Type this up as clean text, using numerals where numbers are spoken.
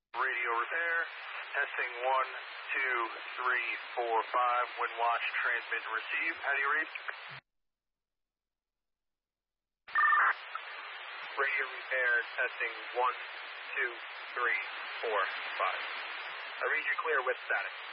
Radio repair. Testing 1, 2, 3, 4, 5. Wind watch, transmit and receive. How do you read? Radio repair. Testing 1, 2, 3, 4, 5. I read you clear with static.